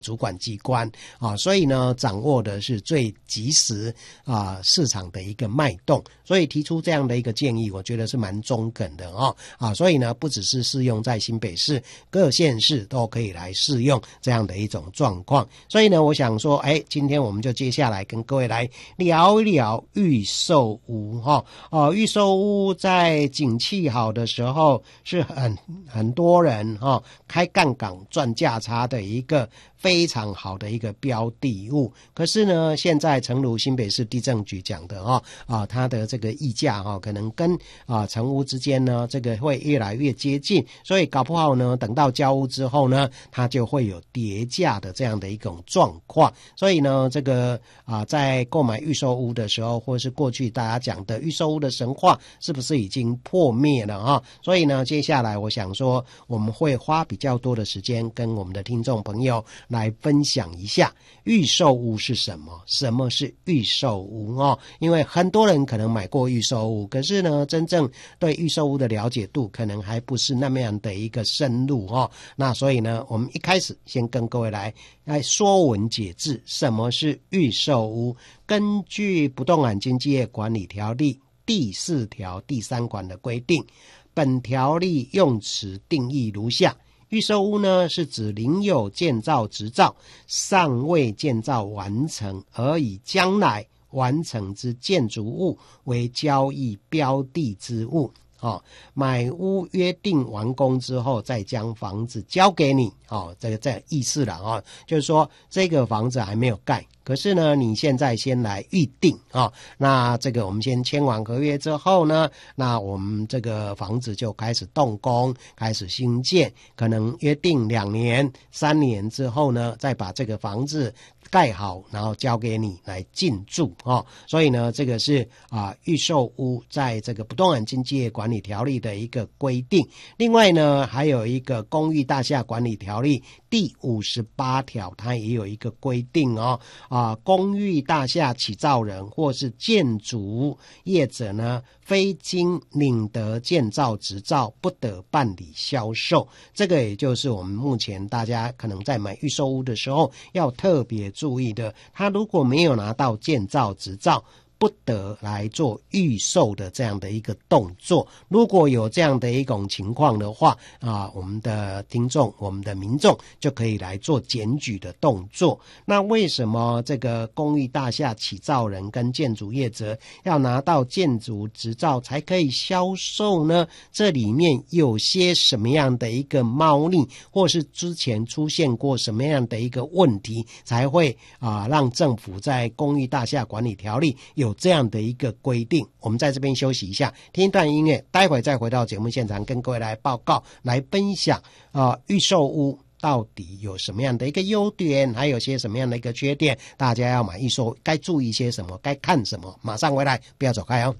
主管机关所以呢掌握的是最及时市场的一个脉动，所以提出这样的一个建议，我觉得是蛮中肯的所以呢不只是适用在新北市，各县市都可以来适用这样的一种状况。所以呢我想说今天我们就接下来跟各位来聊一聊预售屋预售屋在景气好的时候是很多人开杠杆赚价差的一个非常好的一个标的物。可是呢现在诚如新北市地政局讲的它的这个溢价可能跟成屋之间呢这个会越来越接近，所以搞不好呢等到交屋之后呢它就会有跌价的这样的一种状况。所以呢这个在购买预售屋的时候，或是过去大家讲的预售屋的神话是不是已经破灭了所以呢接下来我想说我们会花比较多的时间跟我们的听众朋友来分享一下预售屋是什么，什么是预售屋因为很多人可能买过预售屋，可是呢真正对预售屋的了解度可能还不是那么样的一个深入那所以呢我们一开始先跟各位来说文解字，什么是预售屋。根据不动产经纪业管理条例第4条第3款的规定，本条例用词定义如下：预售屋呢是指领有建造执照，尚未建造完成，而以将来完成之建筑物为交易标的之物买屋约定完工之后再将房子交给你这个意思了就是说这个房子还没有盖，可是呢你现在先来预定那这个我们先签完合约之后呢，那我们这个房子就开始动工，开始兴建，可能约定2年3年之后呢再把这个房子盖好，然后交给你来进驻所以呢这个是预售屋在这个不动产经纪业管理条例的一个规定。另外呢还有一个公寓大厦管理条例第58条，它也有一个规定公寓大厦起造人或是建筑业者呢，非经领得建造执照不得办理销售。这个也就是我们目前大家可能在买预售屋的时候要特别注意的，他如果没有拿到建造执照，不得来做预售的这样的一个动作。如果有这样的一种情况的话我们的听众，我们的民众就可以来做检举的动作。那为什么这个公寓大厦起造人跟建筑业者要拿到建筑执照才可以销售呢？这里面有些什么样的一个猫腻，或是之前出现过什么样的一个问题，才会让政府在公寓大厦管理条例有这样的一个规定。我们在这边休息一下，听一段音乐，待会再回到节目现场跟各位来报告，来分享预售屋到底有什么样的一个优点，还有些什么样的一个缺点，大家要买预售该注意些什么，该看什么。马上回来，不要走开